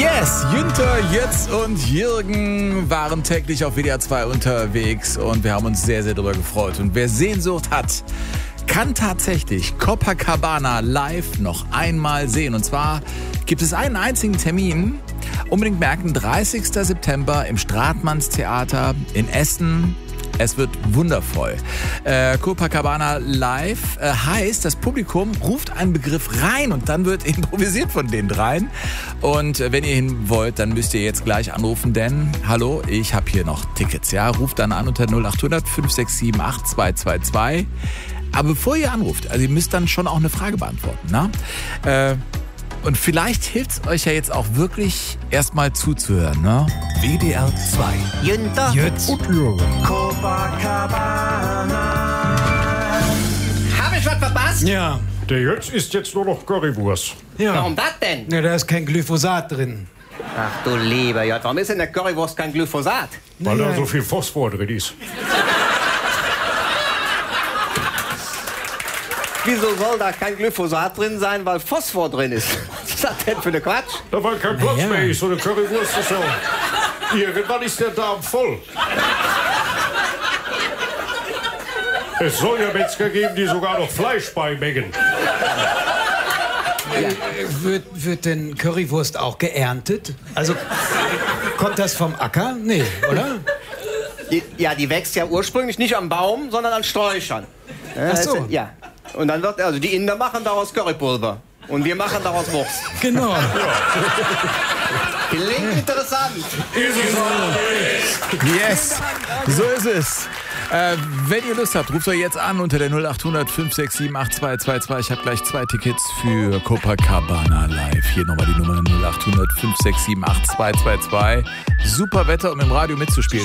Yes, Günther, Jötz und Jürgen waren täglich auf WDR 2 unterwegs und wir haben uns sehr, sehr darüber gefreut. Und wer Sehnsucht hat, kann tatsächlich Copacabana live noch einmal sehen. Und zwar gibt es einen einzigen Termin. Unbedingt merken, 30. September im Stratmannstheater in Essen. Es wird wundervoll. Copacabana live heißt, das Publikum ruft einen Begriff rein und dann wird improvisiert von den dreien. Und wenn ihr hin wollt, dann müsst ihr jetzt gleich anrufen, denn, hallo, ich habe hier noch Tickets. Ja, ruft dann an unter 0800 567 8222. Aber bevor ihr anruft, also ihr müsst dann schon auch eine Frage beantworten, ne? Und vielleicht hilft es euch ja jetzt auch wirklich erstmal zuzuhören, ne? WDR 2. Günther, Jötz und Jürgen. Copacabana. Hab ich was verpasst? Ja. Der Jötz isst jetzt nur noch Currywurst. Ja. Warum das denn? Ja, da ist kein Glyphosat drin. Ach du lieber Jott, warum ist in der Currywurst kein Glyphosat? Weil da so viel Phosphor drin ist. Wieso soll da kein Glyphosat drin sein, weil Phosphor drin ist? Was ist das denn für eine Quatsch? Da weil kein Platz Ja. mehr ist. So eine Currywurst ist ja... Irgendwann ist der Darm voll. Es soll ja Metzger geben, die sogar noch Fleisch beimengen. Wird denn Currywurst auch geerntet? Also, kommt das vom Acker? Nee, oder? Die wächst ja ursprünglich nicht am Baum, sondern an Sträuchern. Ach so. Ja. Und dann wird, also die Inder machen daraus Currypulver. Und wir machen daraus Wurst. Genau. Klingt interessant. Yes, so ist es. Wenn ihr Lust habt, ruft euch jetzt an unter der 0800 567 8222. Ich habe gleich 2 Tickets für Copacabana live. Hier nochmal die Nummer 0800 567 8222. Super Wetter, um im Radio mitzuspielen.